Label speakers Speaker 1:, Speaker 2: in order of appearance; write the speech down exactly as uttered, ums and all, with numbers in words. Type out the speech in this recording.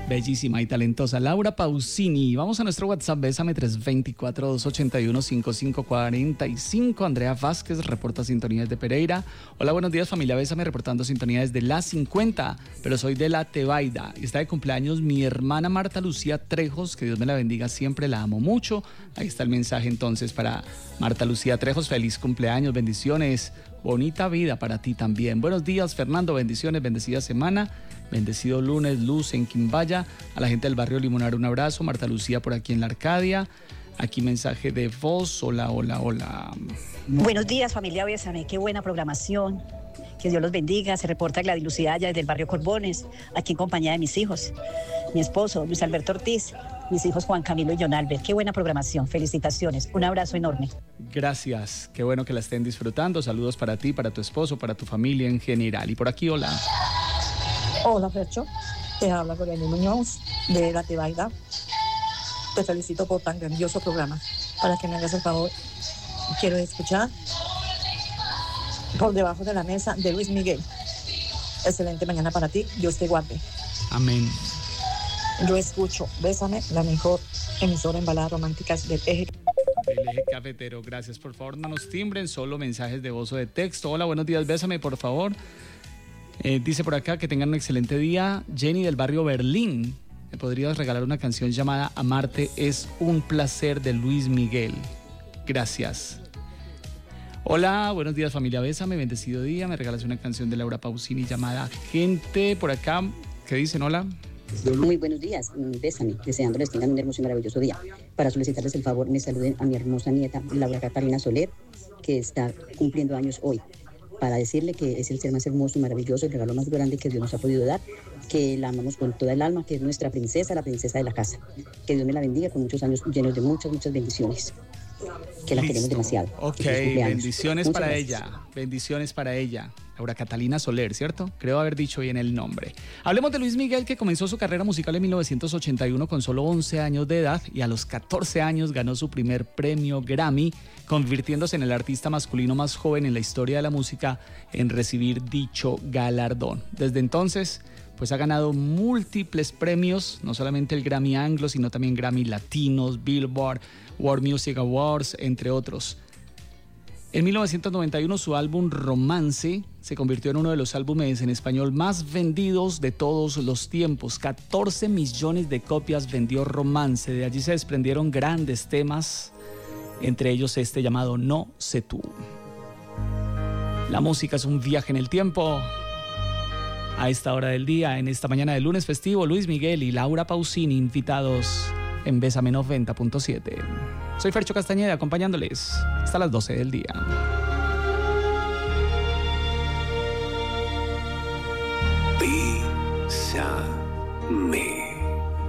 Speaker 1: Bellísima y talentosa Laura Pausini. Vamos a nuestro WhatsApp, bésame tres dos cuatro, dos ocho uno, cinco cinco cuatro cinco. Andrea Vázquez reporta sintonía desde Pereira. Hola, buenos días familia Bésame, reportando sintonía desde la cincuenta, pero soy de la Tebaida. Está de cumpleaños mi hermana Marta Lucía Trejos, que Dios me la bendiga siempre, la amo mucho. Ahí está el mensaje entonces para Marta Lucía Trejos, feliz cumpleaños, bendiciones, bonita vida para ti también. Buenos días Fernando, bendiciones, bendecida semana. Bendecido lunes, luz en Quimbaya. A la gente del barrio Limonar un abrazo. Marta Lucía por aquí en la Arcadia. Aquí mensaje de voz. Hola, hola, hola.
Speaker 2: Buenos días familia Bésame, qué buena programación. Que Dios los bendiga. Se reporta Gladys Lucía allá desde el barrio Corbones, aquí en compañía de mis hijos. Mi esposo, Luis Alberto Ortiz. Mis hijos Juan Camilo y John Albert. Qué buena programación. Felicitaciones. Un abrazo enorme.
Speaker 1: Gracias. Qué bueno que la estén disfrutando. Saludos para ti, para tu esposo, para tu familia en general. Y por aquí, hola.
Speaker 3: Hola, Fercho. Te habla Gloria Muñoz de la Tebaida. Te felicito por tan grandioso programa. Para que me hagas el favor, quiero escuchar Por debajo de la mesa de Luis Miguel. Excelente mañana para ti. Dios te guarde.
Speaker 1: Amén.
Speaker 3: Yo escucho Bésame, la mejor emisora en baladas románticas del eje.
Speaker 1: Del eje cafetero. Gracias. Por favor, no nos timbren, solo mensajes de voz o de texto. Hola, buenos días. Bésame, por favor. Eh, dice por acá que tengan un excelente día. Jenny del barrio Berlín, ¿me podrías regalar una canción llamada Amarte es un placer de Luis Miguel? Gracias. Hola, buenos días familia Bésame, bendecido día. Me regalas una canción de Laura Pausini llamada Gente. Por acá, ¿qué dicen? Hola.
Speaker 4: Muy buenos días, Bésame, deseándoles tengan un hermoso y maravilloso día. Para solicitarles el favor, me saluden a mi hermosa nieta Laura Catalina Soler, que está cumpliendo años hoy, para decirle que es el ser más hermoso y maravilloso, el regalo más grande que Dios nos ha podido dar, que la amamos con toda el alma, que es nuestra princesa, la princesa de la casa. Que Dios me la bendiga con muchos años llenos de muchas, muchas bendiciones. Que la Listo. Queremos demasiado.
Speaker 1: Ok, bendiciones muchas para gracias. ella, bendiciones para ella. Laura Catalina Soler, ¿cierto? Creo haber dicho bien el nombre. Hablemos de Luis Miguel, que comenzó su carrera musical en mil novecientos ochenta y uno con solo once años de edad y a los catorce años ganó su primer premio Grammy, convirtiéndose en el artista masculino más joven en la historia de la música en recibir dicho galardón. Desde entonces, pues ha ganado múltiples premios, no solamente el Grammy Anglo, sino también Grammy Latinos, Billboard, World Music Awards, entre otros. En mil novecientos noventa y uno su álbum Romance se convirtió en uno de los álbumes en español más vendidos de todos los tiempos. catorce millones de copias vendió Romance. De allí se desprendieron grandes temas, entre ellos este llamado No sé tú. La música es un viaje en el tiempo. A esta hora del día, en esta mañana de lunes festivo, Luis Miguel y Laura Pausini invitados en Bésame noventa punto siete. Soy Fercho Castañeda acompañándoles hasta las doce del día.
Speaker 5: Bésame.